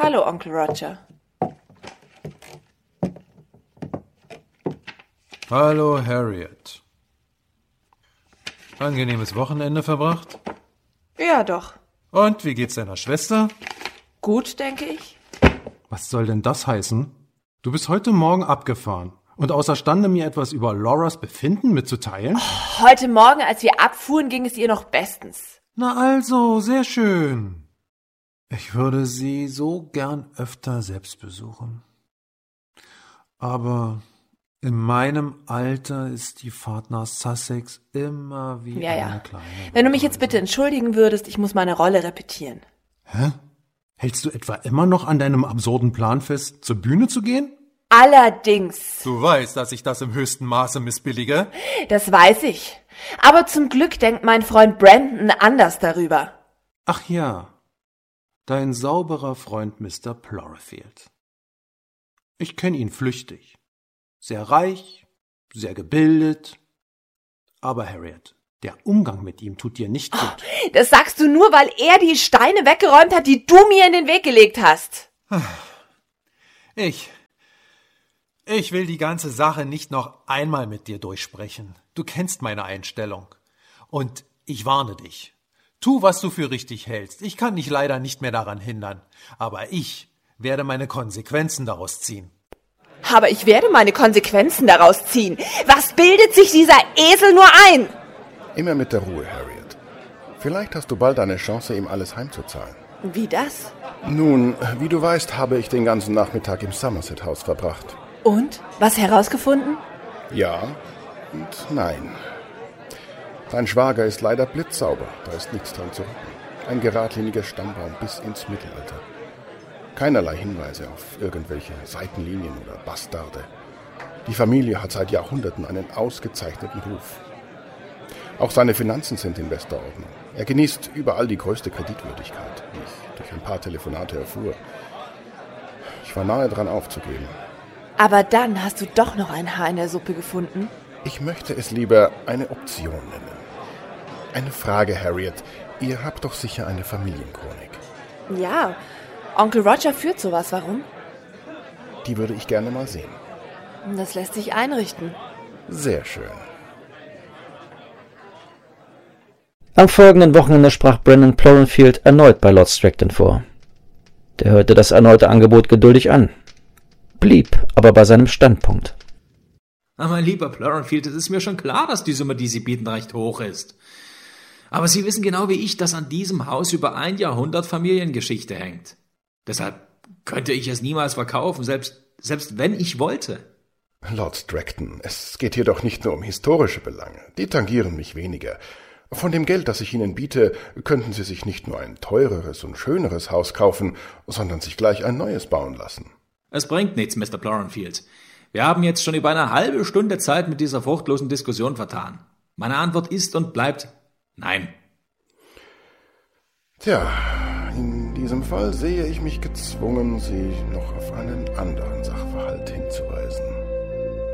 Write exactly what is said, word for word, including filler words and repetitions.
Hallo, Onkel Roger. Hallo, Harriet. Angenehmes Wochenende verbracht? Ja, doch. Und wie geht's deiner Schwester? Gut, denke ich. Was soll denn das heißen? Du bist heute Morgen abgefahren und außerstande, mir etwas über Lauras Befinden mitzuteilen? Oh, heute Morgen, als wir abfuhren, ging es ihr noch bestens. Na also, sehr schön. Ich würde sie so gern öfter selbst besuchen. Aber in meinem Alter ist die Fahrt nach Sussex immer wie ja, eine ja. kleine Wenn du mich jetzt bitte entschuldigen würdest, ich muss meine Rolle repetieren. Hä? Hältst du etwa immer noch an deinem absurden Plan fest, zur Bühne zu gehen? Allerdings. Du weißt, dass ich das im höchsten Maße missbillige. Das weiß ich. Aber zum Glück denkt mein Freund Brandon anders darüber. Ach ja, dein sauberer Freund Mister Plorfield. Ich kenne ihn flüchtig. Sehr reich, sehr gebildet. Aber Harriet, der Umgang mit ihm tut dir nicht gut. Oh, das sagst du nur, weil er die Steine weggeräumt hat, die du mir in den Weg gelegt hast. Ich, ich will die ganze Sache nicht noch einmal mit dir durchsprechen. Du kennst meine Einstellung. Und ich warne dich. Tu, was du für richtig hältst. Ich kann dich leider nicht mehr daran hindern. Aber ich werde meine Konsequenzen daraus ziehen. Aber ich werde meine Konsequenzen daraus ziehen. Was bildet sich dieser Esel nur ein? Immer mit der Ruhe, Harriet. Vielleicht hast du bald eine Chance, ihm alles heimzuzahlen. Wie das? Nun, wie du weißt, habe ich den ganzen Nachmittag im Somerset House verbracht. Und? Was herausgefunden? Ja und nein. Sein Schwager ist leider blitzsauber. Da ist nichts dran zu rütteln. Ein geradliniger Stammbaum bis ins Mittelalter. Keinerlei Hinweise auf irgendwelche Seitenlinien oder Bastarde. Die Familie hat seit Jahrhunderten einen ausgezeichneten Ruf. Auch seine Finanzen sind in bester Ordnung. Er genießt überall die größte Kreditwürdigkeit, wie ich durch ein paar Telefonate erfuhr. Ich war nahe dran aufzugeben. Aber dann hast du doch noch ein Haar in der Suppe gefunden. Ich möchte es lieber eine Option nennen. Eine Frage, Harriet. Ihr habt doch sicher eine Familienchronik. Ja, Onkel Roger führt sowas. Warum? Die würde ich gerne mal sehen. Das lässt sich einrichten. Sehr schön. Am folgenden Wochenende sprach Brandon Plorfield erneut bei Lord Stratton vor. Der hörte das erneute Angebot geduldig an, blieb aber bei seinem Standpunkt. Aber mein lieber Plorfield, es ist mir schon klar, dass die Summe, die Sie bieten, recht hoch ist. Aber Sie wissen genau wie ich, dass an diesem Haus über ein Jahrhundert Familiengeschichte hängt. Deshalb könnte ich es niemals verkaufen, selbst, selbst wenn ich wollte. Lord Stratton, es geht hier doch nicht nur um historische Belange. Die tangieren mich weniger. Von dem Geld, das ich Ihnen biete, könnten Sie sich nicht nur ein teureres und schöneres Haus kaufen, sondern sich gleich ein neues bauen lassen. Es bringt nichts, Mister Plorfield. Wir haben jetzt schon über eine halbe Stunde Zeit mit dieser fruchtlosen Diskussion vertan. Meine Antwort ist und bleibt nein. Tja, in diesem Fall sehe ich mich gezwungen, Sie noch auf einen anderen Sachverhalt hinzuweisen.